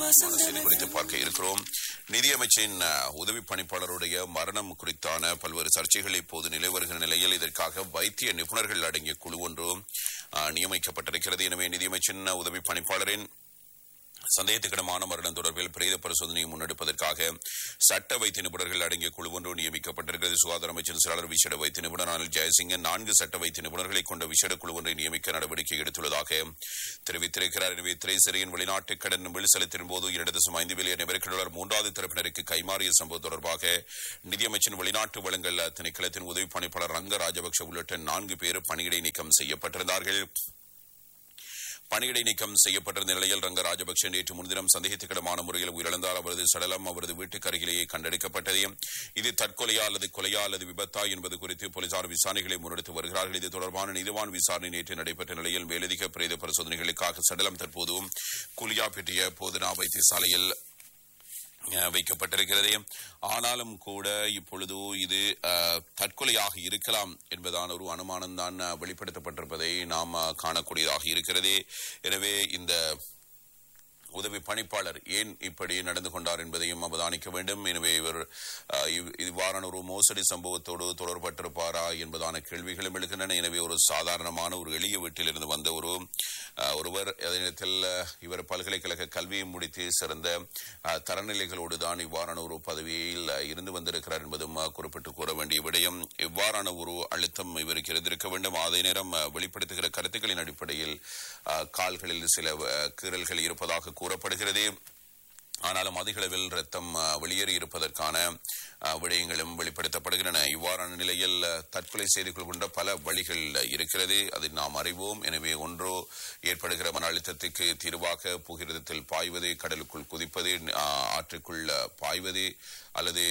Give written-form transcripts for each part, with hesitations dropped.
செய்தி குறித்து பார்க்க இருக்கிறோம். நிதியமைச்சின் உதவி பணிப்பாளருடைய மரணம் குறித்தான பல்வேறு சர்ச்சைகள் இப்போது நிலை வருகிற நிலையில் இதற்காக வைத்திய நிபுணர்கள் அடங்கிய குழு ஒன்று நியமிக்கப்பட்டிருக்கிறது. எனவே நிதியமைச்சின் உதவி பணிப்பாளரின் சந்தேகத்துக்கிடமான மரணம் தொடர்பில் பிரேத பரிசோதனையை முன்னெடுப்பதற்காக சட்ட வைத்திய நிபுணர்கள் அடங்கிய குழு ஒன்று நியமிக்கப்பட்டிருக்கிறது. சுகாதார அமைச்சின் செயலாளர் விசேட வைத்திய நிபுணர் அனில் ஜெயசிங்கன் 4 சட்ட வைத்திய நிபுணர்களை கொண்ட விசேட குழு ஒன்றை நியமிக்க நடவடிக்கை எடுத்துள்ளதாக தெரிவித்திருக்கிறார். எனவே திரைசரியின் வெளிநாட்டு கடன் பில் செலுத்தின் போது 2.5 பில்லியன் அமெரிக்க டாலர் 3வது தரப்பினருக்கு கைமாறிய சம்பவம் தொடர்பாக நிதியமைச்சின் வெளிநாட்டு வளங்கள் திணைக்களத்தின் உதவி பணிப்பாளர் ரங்க ராஜபக்ஷ உள்ளிட்ட 4 பேர் பணியிடை நீக்கம் செய்யப்பட்டிருந்தார்கள். பணியிடை நீக்கம் செய்யப்பட்டிருந்த நிலையில் ரங்க ராஜபக்ஷ நேற்று முன்தினம் சந்தேகத்துக்கிடமான முறையில் உயிரிழந்தார். அவரது சடலம் அவரது வீட்டுக்கு அருகிலேயே கண்டெடுக்கப்பட்டது. இது தற்கொலையா அல்லது கொலையா அல்லது விபத்தா என்பது குறித்து போலீசார் விசாரணைகளை முன்னெடுத்து வருகிறார்கள். இது தொடர்பான நீதிவான் விசாரணை நேற்று நடைபெற்ற நிலையில் மேலதிக பிரேத பரிசோதனைகளுக்காக சடலம் தற்போது குலியாப்பேட்டிய போதனா வைத்தியசாலையில் வைக்கப்பட்டிருக்கிறது. ஆனாலும் கூட இப்பொழுது இது தற்கொலையாக இருக்கலாம் என்பதான ஒரு அனுமானம் தான் வெளிப்படுத்தப்பட்டிருப்பதை நாம் காணக்கூடியதாக இருக்கிறது. எனவே இந்த உதவி பணிப்பாளர் ஏன் இப்படி நடந்து கொண்டார் என்பதையும் அவதானிக்க வேண்டும். எனவே இவர் இவ்வாறான ஒரு மோசடி சம்பவத்தோடு தொடர்பட்டிருப்பாரா என்பதான கேள்விகளும் எழுகின்றன. எனவே ஒரு சாதாரணமான ஒரு எளிய வீட்டிலிருந்து வந்த ஒருவர் அதே நேரத்தில் இவர் பல்கலைக்கழக கல்வியை முடித்து சிறந்த தரநிலைகளோடு தான் இவ்வாறான ஒரு பதவியில் இருந்து வந்திருக்கிறார் என்பதும் குறிப்பிட்டு கூற வேண்டிய விடயம். இவ்வாறான ஒரு அழுத்தம் இவருக்கு இருந்திருக்க வேண்டும். அதே நேரம் வெளிப்படுத்துகிற கருத்துக்களின் அடிப்படையில் கால்களில் சில கீறல்கள் இருப்பதாக கூறப்படுகிறது. ஆனாலும் அதிக அளவில் ரத்தம் வெளியேறி இருப்பதற்கான விடயங்களும் வெளிப்படுத்தப்படுகின்றன. இவ்வாறான நிலையில் தற்கொலை செய்து கொள்கின்ற பல வழிகள் இருக்கிறது, அதை நாம் அறிவோம். எனவே ஒன்றோ ஏற்படுகிற மன அழுத்தத்துக்கு தீர்வாக புகிரதத்தில் பாய்வது, கடலுக்குள் குதிப்பது, ஆற்றுக்குள் பாய்வது அல்லது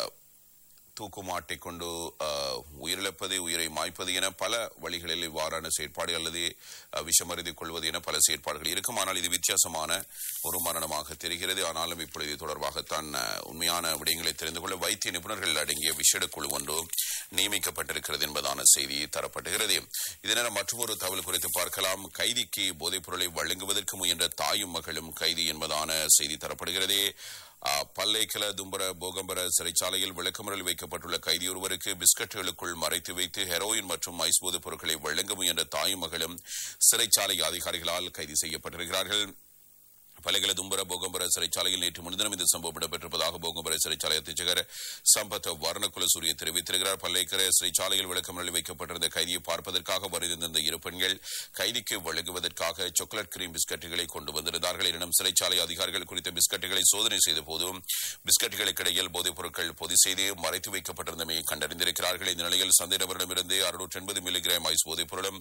தூக்குமாட்டிக் கொண்டு உயிரிழப்பது, உயிரை மாய்ப்பது என பல வழிகளில் இவ்வாறான செயற்பாடு அல்லது விஷமறிந்து கொள்வது என பல செயற்பாடுகள் இருக்கும். ஆனால் இது வித்தியாசமான ஒரு மரணமாக தெரிகிறது. ஆனாலும் இப்பொழுது தொடர்பாகத்தான் உண்மையான விடயங்களை தெரிந்து கொள்ள வைத்திய நிபுணர்கள் அடங்கிய விசேட குழு ஒன்று நியமிக்கப்பட்டிருக்கிறது என்பதான செய்தி தரப்படுகிறது. இதனால் மற்றொரு தகவல் குறித்து பார்க்கலாம். கைதிக்கு போதைப் பொருளை வழங்குவதற்கு முயன்ற தாயும் மகளும் கைதி என்பதான செய்தி தரப்படுகிறது. பல்லேக்கல தும்பர போகம்பர சிறைச்சாலையில் விளக்கமறியல் வைக்கப்பட்டுள்ள கைதியொருவருக்கு பிஸ்கட்டுகளுக்குள் மறைத்து வைத்து ஹெரோயின் மற்றும் ஐஸ் போதைப் பொருட்களை வழங்க முயன்ற தாயும் மகளும் சிறைச்சாலை அதிகாரிகளால் கைது செய்யப்பட்டிருக்கிறார்கள். பல்லேக்கல தும்பர போகம்பர சிறைச்சாலையில் நேற்று முன்தினம் இந்த சம்பவம் இடம்பெற்றிருப்பதாக போகம்பர சிறைச்சாலை அத்தியட்சகர் சம்பத் வர்ணகுல சூரிய தெரிவித்திருக்கிறார். பல்லேக்கர சிறைச்சாலையில் விளக்கமறியல் வைக்கப்பட்டிருந்த கைதியை பார்ப்பதற்காக வருகின்ற 2 பெண்கள் கைதிக்கு வழங்குவதற்காக சாக்லேட் கிரீம் பிஸ்கட்டுகளை கொண்டு வந்திருந்தார்கள். எனினும் சிறைச்சாலை அதிகாரிகள் குறித்த பிஸ்கட்டுகளை சோதனை செய்த போதும் பிஸ்கட்டுகளுக்கு இடையில் போதைப் பொருட்கள் பொதி செய்து மறைத்து வைக்கப்பட்டிருந்தமையை கண்டறிந்திருக்கிறார்கள். இந்த நிலையில் சந்தேக நபரிடமிருந்து 680 மில்லிகிராம் ஐஸ் போதைப் பொருளும்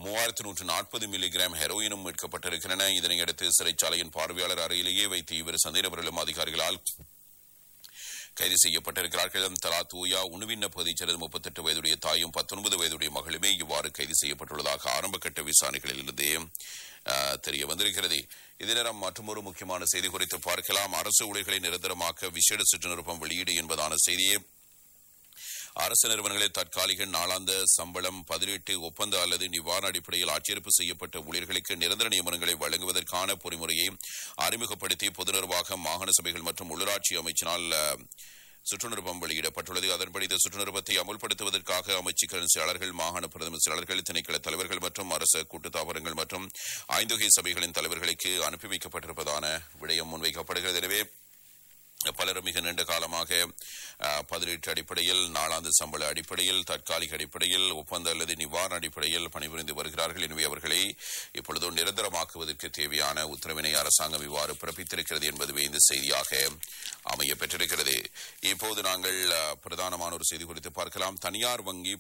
3140 மில்லிகிராம் ஹெரோயினும் மீட்கப்பட்டிருக்கின்றன. இதனையடுத்து சிறைச்சாலையின் பார்வையாளர் அறையிலேயே வைத்து இவர் சந்தேக நபர்களும் அதிகாரிகளால் கைது செய்யப்பட்டிருக்கிறார்கள். தலா தூயா உணவின்ன பகுதியைச் சேர்ந்த 38 வயதுடைய தாயும் 19 வயதுடைய மகளுமே இவ்வாறு கைது செய்யப்பட்டுள்ளதாக ஆரம்பகட்ட விசாரணைகளில் இருந்தே தெரிய வந்திருக்கிறது. இதே நேரம் மற்றொரு முக்கியமான செய்தி குறித்து பார்க்கலாம். அரசு ஊழியர்களை நிரந்தரமாக்க விசேட சுற்று நிருப்பம் வெளியீடு என்பதான செய்தியை அரசு நிறுவனங்களில் தற்காலிக நாளாந்த சம்பளம், பதிலீட்டு ஒப்பந்த அல்லது நிவாரண அடிப்படையில் ஆட்சேர்ப்பு செய்யப்பட்ட ஊழியர்களுக்கு நிரந்தர நியமனங்களை வழங்குவதற்கான பொறிமுறையை அறிமுகப்படுத்தி பொது நிர்வாகம், மாகாண சபைகள் மற்றும் உள்ளூராட்சி அமைச்சினால் சுற்றுநிருப்பம் வெளியிடப்பட்டுள்ளது. அதன்படி இந்த சுற்றுநிருப்பத்தை அமுல்படுத்துவதற்காக அமைச்சுக்களின் செயலாளர்கள், மாகாண பிரதம செயலாளர்கள், திணைக்கள தலைவர்கள் மற்றும் அரசு கூட்டுத்தாபனங்கள் மற்றும் ஐந்தொகை சபைகளின் தலைவர்களுக்கு அனுப்பி வைக்கப்பட்டிருப்பதான விடயம் முன்வைக்கப்படுகிறது. எனவே பலரும் மிக நீண்ட காலமாக பதிலீட்டு அடிப்படையில், நாளாந்து சம்பள அடிப்படையில், தற்காலிக அடிப்படையில், ஒப்பந்த அல்லது நிவாரண அடிப்படையில் பணிபுரிந்து வருகிறார்கள். எனவே அவர்களை இப்பொழுது நிரந்தரமாக்குவதற்கு தேவையான உத்தரவினை அரசாங்கம் இவ்வாறு பிறப்பித்திருக்கிறது என்பதுவே இந்த செய்தியாக அமைய பெற்றிருக்கிறது. இப்போது நாங்கள் பிரதானமான ஒரு செய்தி குறித்து பார்க்கலாம். தனியார் வங்கி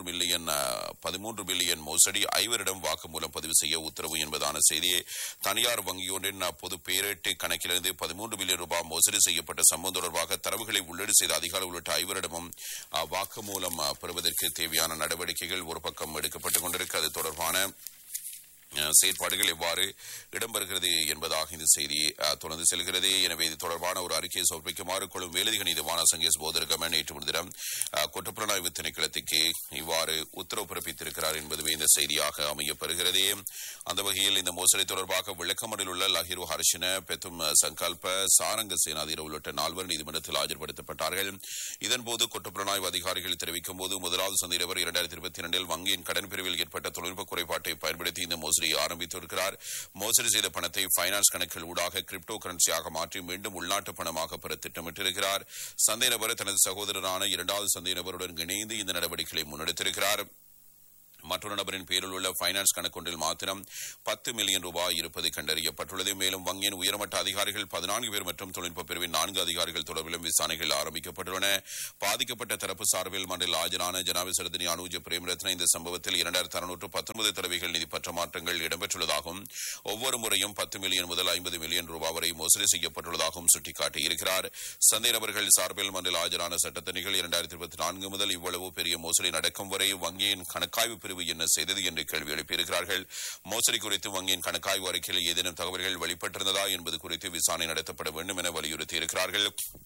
13 பில்லியன் மோசடி, 5 வாக்குமூலம் பதிவு செய்ய உத்தரவு என்பதான செய்தி. தனியார் வங்கியொன்றின் பொது பேரேட்டு கணக்கிலிருந்து 13 பில்லியன் ரூபாய் மோசடி செய்யப்பட்ட சம்பவம் தொடர்பாக தரவுகளை உள்ளீடு செய்த அதிகாரி உள்ளிட்ட 5 வாக்குமூலம் பெறுவதற்கு தேவையான நடவடிக்கைகள் ஒரு பக்கம் எடுக்கப்பட்டுக் கொண்டிருக்கு. அது தொடர்பான செயற்பாடுகள் எவ்வாறு இடம்பெறுகிறது என்பதாக இந்த செய்தி தொடர்ந்து செல்கிறது. எனவே இது தொடர்பான ஒரு அறிக்கையை சமர்ப்பிக்குமாறு கொள்ளும் மேலதிக நீதிவான சங்கேஷ் போதர்கமன் நேற்று முன்தினம் குற்றப்புலனாய்வு திணைக்களத்துக்கு இவ்வாறு உத்தரவு பிறப்பித்திருக்கிறார் என்பதுவே இந்த செய்தியாக அமையப்பெறுகிறது. அந்த வகையில் இந்த மோசடி தொடர்பாக விளக்கமறில் உள்ள லஹிரு ஹர்ஷன பெத்தும் சங்கல்ப சாரங்க சேனாதிர உள்ளிட்ட 4 நீதிமன்றத்தில் ஆஜர்படுத்தப்பட்டார்கள். இதன்போது குற்றப்புலனாய்வு அதிகாரிகள் தெரிவிக்கும் போது முதலாவது சந்தேக நபர் 2022 வங்கியின் கடன் பிரிவில் ஏற்பட்ட தொழில்நுட்ப குறைபாட்டை பயன்படுத்தி இந்த மோசடியை ஆரம்பித்திருக்கிறார். மோசடி செய்த பணத்தை பைனான்ஸ் கணக்கில் ஊடாக கிரிப்டோ கரன்சியாக மாற்றி மீண்டும் உள்நாட்டு பணமாக பெற திட்டமிட்டிருக்கிறார். சந்தேக நபர் தனது சகோதரரான 2வது சந்தேக நபருடன் இணைந்து இந்த நடவடிக்கைகளை முன்னெடுத்திருக்கிறார். மற்றொரு நபரின் பேரில் உள்ள பைனான்ஸ் கணக்கொன்றில் மாத்திரம் 10 மில்லியன் ரூபாய் இருப்பது கண்டறியப்பட்டுள்ளது. மேலும் வங்கியின் உயர்மட்ட அதிகாரிகள் 14 பேர் மற்றும் தொழில்நுட்ப பிரிவின் 4 அதிகாரிகள் தொடர்பிலும் விசாரணைகள் ஆரம்பிக்கப்பட்டுள்ளன. பாதிக்கப்பட்ட தரப்பு சார்பில் மண்டல ஆஜரான ஜனாபிசரதினி அனுஜ பிரேமரத்ன இந்த சம்பவத்தில் 2619 தடவைகள் நிதி பற்றமாற்றங்கள் இடம்பெற்றுள்ளதாகவும் ஒவ்வொரு முறையும் 10 மில்லியன் முதல் 50 மில்லியன் ரூபாய் வரை மோசடி செய்யப்பட்டுள்ளதாகவும் சுட்டிக்காட்டியிருக்கிறார். சந்தேக நபர்கள் சார்பில் மண்டல ஆஜரான சட்டத்தணிகள் 2024 முதல் இவ்வளவு பெரிய மோசடி நடக்கும் வரை வங்கியின் கணக்காய்வு பிரிவு என்ன செய்தது என்று கேள்வி எழுப்பியிருக்கிறார்கள். மோசடி குறித்து வங்கியின் கணக்காய்வு அறிக்கையில் ஏதேனும் தகவல்கள் வெளிப்பட்டிருந்ததா என்பது குறித்து விசாரணை நடத்தப்பட வேண்டும் என வலியுறுத்தியிருக்கிறார்கள்.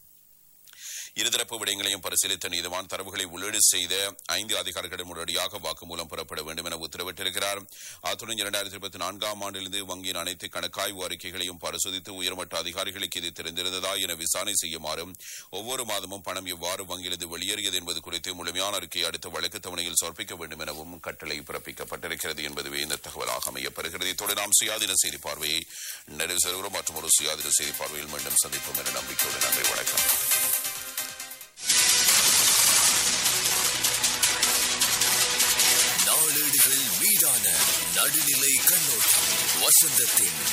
இருதரப்பு விடயங்களையும் பரிசீலித்த நீதிவான் தரவுகளை உள்ளீடு செய்த 5 அதிகாரிகளிடம் உடனடியாக வாக்குமூலம் பெறப்பட வேண்டும் என உத்தரவிட்டிருக்கிறார். அத்துடன் 2024 ஆண்டிலிருந்து வங்கியின் அனைத்து கணக்காய்வு அறிக்கைகளையும் பரிசோதித்து உயர்மட்ட அதிகாரிகளுக்கு இது தெரிந்திருந்ததா என விசாரணை செய்யுமாறும் ஒவ்வொரு மாதமும் பணம் எவ்வாறு வங்கியிலிருந்து வெளியேறியது என்பது குறித்து முழுமையான அறிக்கையை அடுத்த வழக்கு தவணையில் சமர்ப்பிக்க வேண்டும் எனவும் கட்டளை பிறப்பிக்கப்பட்டிருக்கிறது என்பதுவே இந்த தகவலாக அமையப்பெறுகிறது. இத்தோடு நாம் சுயாதீன செய்தி பார்வையை நிறைவு செய்கிறோம். மற்றும் ஒரு சுயாதீன செய்தி பார்வையில் மீண்டும் சந்திப்போம் என நம்பிக்கையோடு நன்றி, வணக்கம். நாளேடுகள் மீதான நடுநிலை கண்ணோட்டம் வசந்தத்தின்